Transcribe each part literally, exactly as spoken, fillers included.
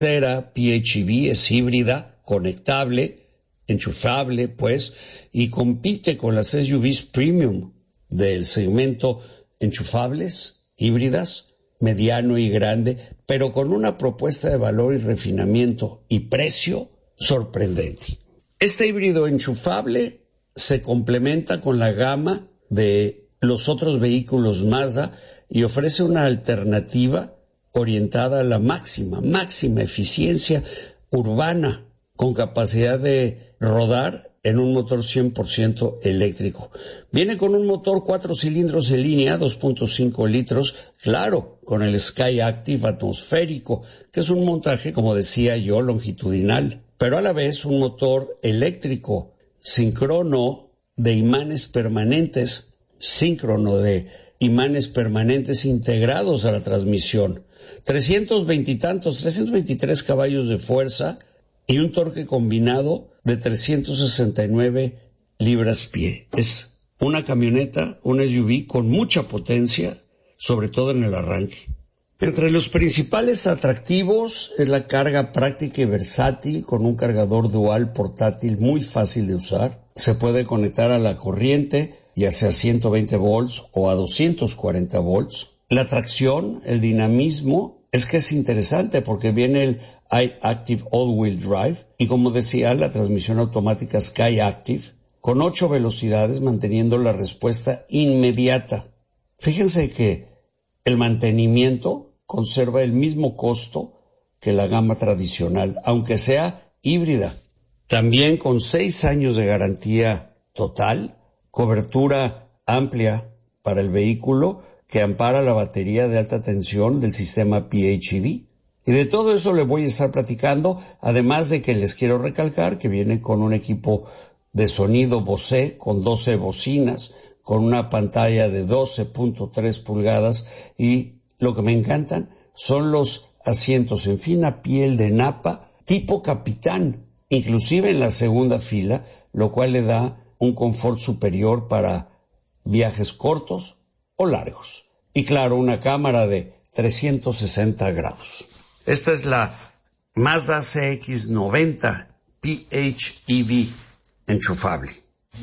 P H E V es híbrida, conectable, enchufable, pues, y compite con las S U Vs premium del segmento enchufables, híbridas, mediano y grande, pero con una propuesta de valor y refinamiento y precio sorprendente. Este híbrido enchufable se complementa con la gama de los otros vehículos Mazda y ofrece una alternativa orientada a la máxima, máxima eficiencia urbana, con capacidad de rodar en un motor cien por ciento eléctrico. Viene con un motor cuatro cilindros en línea, dos punto cinco litros, claro, con el Skyactiv atmosférico, que es un montaje, como decía yo, longitudinal, pero a la vez un motor eléctrico, síncrono de imanes permanentes, síncrono de imanes permanentes integrados a la transmisión, trescientos veinte y tantos, trescientos veintitrés caballos de fuerza y un torque combinado de trescientos sesenta y nueve libras-pie. Es una camioneta, una S U V con mucha potencia, sobre todo en el arranque. Entre los principales atractivos es la carga práctica y versátil con un cargador dual portátil muy fácil de usar. Se puede conectar a la corriente, ya sea ciento veinte volts o a doscientos cuarenta volts. La tracción, el dinamismo, es que es interesante porque viene el iActive All-Wheel Drive y, como decía, la transmisión automática Skyactiv con ocho velocidades manteniendo la respuesta inmediata. Fíjense que el mantenimiento conserva el mismo costo que la gama tradicional, aunque sea híbrida. También con seis años de garantía total, cobertura amplia para el vehículo que ampara la batería de alta tensión del sistema P H E V. Y de todo eso le voy a estar platicando, además de que les quiero recalcar que viene con un equipo de sonido Bose con doce bocinas, con una pantalla de doce punto tres pulgadas y lo que me encantan son los asientos en fina piel de napa tipo capitán, inclusive en la segunda fila, lo cual le da un confort superior para viajes cortos o largos. Y claro, una cámara de trescientos sesenta grados. Esta es la Mazda C X noventa P H E V enchufable.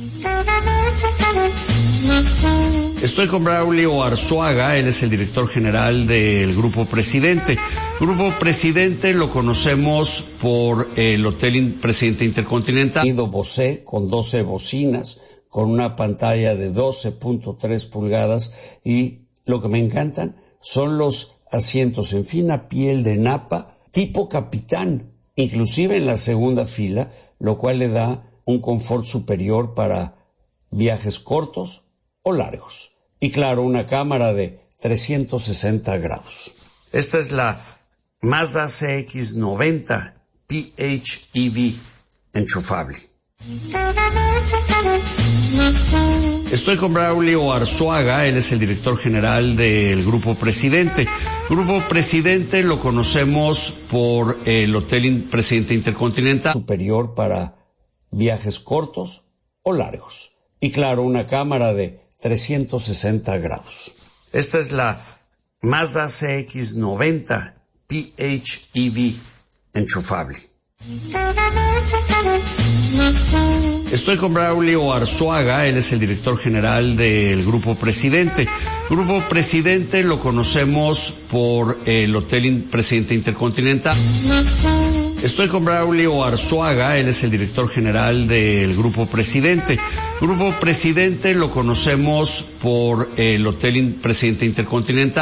Estoy con Braulio Arzuaga, él es el director general del Grupo Presidente. Grupo Presidente lo conocemos por el Hotel Presidente Intercontinental. Sonido Bose con doce bocinas, con una pantalla de doce punto tres pulgadas y lo que me encantan son los asientos en fina piel de napa tipo capitán, inclusive en la segunda fila, lo cual le da un confort superior para viajes cortos o largos. Y claro, una cámara de trescientos sesenta grados. Esta es la Mazda C X noventa P H E V enchufable. Estoy con Braulio Arzuaga, él es el director general del Grupo Presidente. Grupo Presidente lo conocemos por el Hotel Presidente Intercontinental. Superior para viajes cortos o largos. Y claro, una cámara de trescientos sesenta grados. Esta es la Mazda C X noventa P H E V enchufable. Estoy con Braulio Arzuaga, él es el director general del Grupo Presidente. Grupo Presidente lo conocemos por el Hotel Presidente Intercontinental. Estoy con Braulio Arzuaga, él es el director general del Grupo Presidente. Grupo Presidente lo conocemos por el Hotel Presidente Intercontinental.